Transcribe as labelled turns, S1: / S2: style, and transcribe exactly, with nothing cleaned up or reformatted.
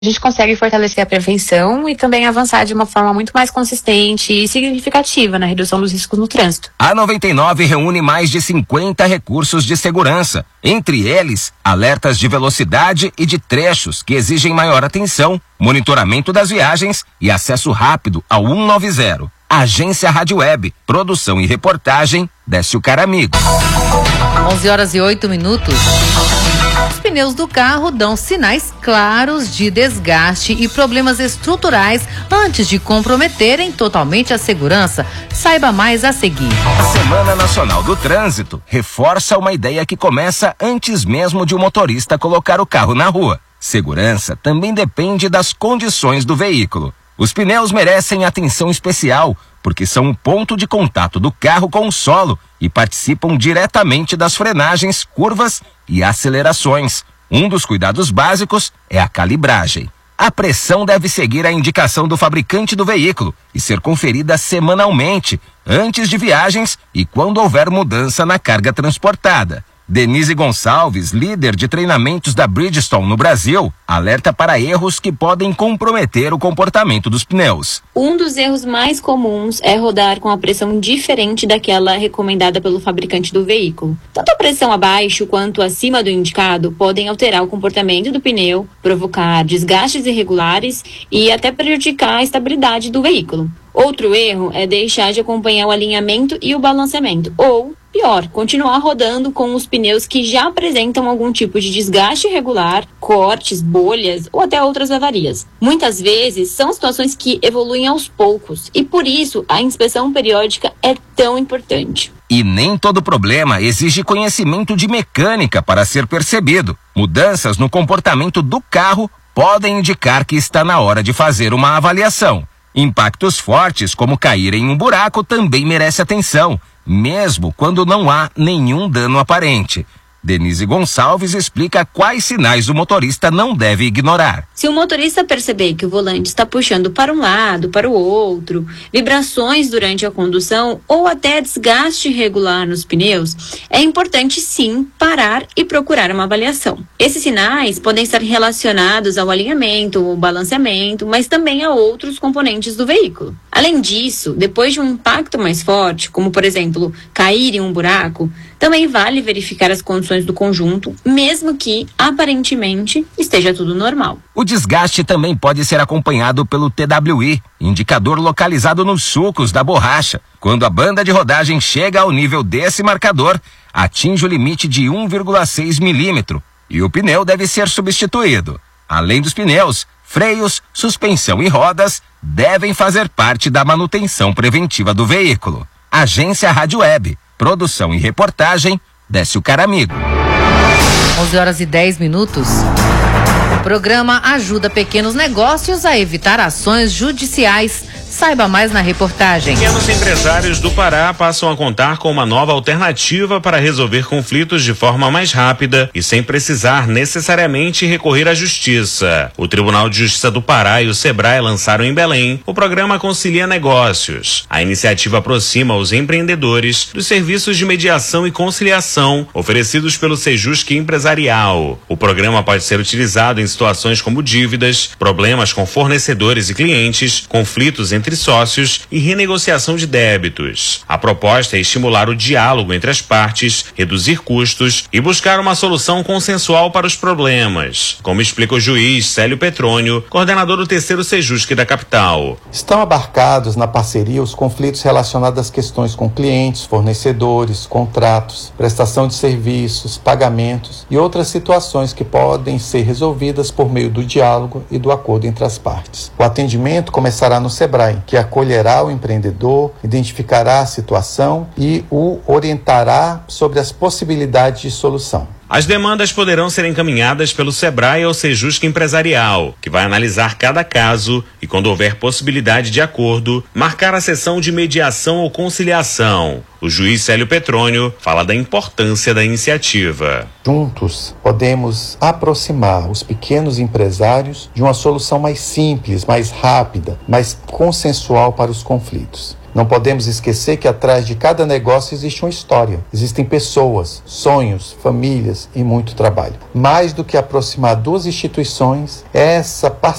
S1: a gente consegue fortalecer a prevenção e também avançar de uma forma muito mais consistente e significativa na redução dos riscos no trânsito.
S2: A noventa e nove reúne mais de cinquenta recursos de segurança, entre eles alertas de velocidade e de trechos que exigem maior atenção, monitoramento das viagens e acesso rápido ao cento e noventa. Agência Rádio Web, produção e reportagem, Décio Caramigo.
S3: onze horas e oito minutos. Os pneus do carro dão sinais claros de desgaste e problemas estruturais antes de comprometerem totalmente a segurança. Saiba mais a seguir.
S2: A Semana Nacional do Trânsito reforça uma ideia que começa antes mesmo de o motorista colocar o carro na rua. Segurança também depende das condições do veículo. Os pneus merecem atenção especial, porque são um ponto de contato do carro com o solo e participam diretamente das frenagens, curvas e acelerações. Um dos cuidados básicos é a calibragem. A pressão deve seguir a indicação do fabricante do veículo e ser conferida semanalmente, antes de viagens e quando houver mudança na carga transportada. Denise Gonçalves, líder de treinamentos da Bridgestone no Brasil, alerta para erros que podem comprometer o comportamento dos pneus.
S1: Um dos erros mais comuns é rodar com a pressão diferente daquela recomendada pelo fabricante do veículo. Tanto a pressão abaixo quanto acima do indicado podem alterar o comportamento do pneu, provocar desgastes irregulares e até prejudicar a estabilidade do veículo. Outro erro é deixar de acompanhar o alinhamento e o balanceamento, ou, pior, continuar rodando com os pneus que já apresentam algum tipo de desgaste irregular, cortes, bolhas ou até outras avarias. Muitas vezes são situações que evoluem aos poucos e por isso a inspeção periódica é tão importante.
S2: E nem todo problema exige conhecimento de mecânica para ser percebido. Mudanças no comportamento do carro podem indicar que está na hora de fazer uma avaliação. Impactos fortes, como cair em um buraco, também merece atenção, mesmo quando não há nenhum dano aparente. Denise Gonçalves explica quais sinais o motorista não deve ignorar.
S1: Se o motorista perceber que o volante está puxando para um lado, para o outro, vibrações durante a condução ou até desgaste irregular nos pneus, é importante sim parar e procurar uma avaliação. Esses sinais podem estar relacionados ao alinhamento ou balanceamento, mas também a outros componentes do veículo. Além disso, depois de um impacto mais forte, como por exemplo, cair em um buraco, também vale verificar as condições do conjunto, mesmo que, aparentemente, esteja tudo normal.
S2: O desgaste também pode ser acompanhado pelo T W I, indicador localizado nos sulcos da borracha. Quando a banda de rodagem chega ao nível desse marcador, atinge o limite de um vírgula seis milímetro e o pneu deve ser substituído. Além dos pneus, freios, suspensão e rodas devem fazer parte da manutenção preventiva do veículo. Agência Rádio Web. Produção e reportagem, Décio Caramigo.
S3: onze horas e dez minutos. O programa ajuda pequenos negócios a evitar ações judiciais. Saiba mais na reportagem.
S4: Pequenos empresários do Pará passam a contar com uma nova alternativa para resolver conflitos de forma mais rápida e sem precisar necessariamente recorrer à justiça. O Tribunal de Justiça do Pará e o Sebrae lançaram em Belém o programa Concilia Negócios. A iniciativa aproxima os empreendedores dos serviços de mediação e conciliação oferecidos pelo Sejusc Empresarial. O programa pode ser utilizado em situações como dívidas, problemas com fornecedores e clientes, conflitos entre entre sócios e renegociação de débitos. A proposta é estimular o diálogo entre as partes, reduzir custos e buscar uma solução consensual para os problemas, como explica o juiz Célio Petrônio, coordenador do terceiro Sejusc da capital.
S5: Estão abarcados na parceria os conflitos relacionados às questões com clientes, fornecedores, contratos, prestação de serviços, pagamentos e outras situações que podem ser resolvidas por meio do diálogo e do acordo entre as partes. O atendimento começará no Sebrae, que acolherá o empreendedor, identificará a situação e o orientará sobre as possibilidades de solução.
S4: As demandas poderão ser encaminhadas pelo Sebrae ao Sejusc Empresarial, que vai analisar cada caso e, quando houver possibilidade de acordo, marcar a sessão de mediação ou conciliação. O juiz Célio Petrônio fala da importância da iniciativa.
S5: Juntos, podemos aproximar os pequenos empresários de uma solução mais simples, mais rápida, mais consensual para os conflitos. Não podemos esquecer que atrás de cada negócio existe uma história. Existem pessoas, sonhos, famílias e muito trabalho. Mais do que aproximar duas instituições, essa parceria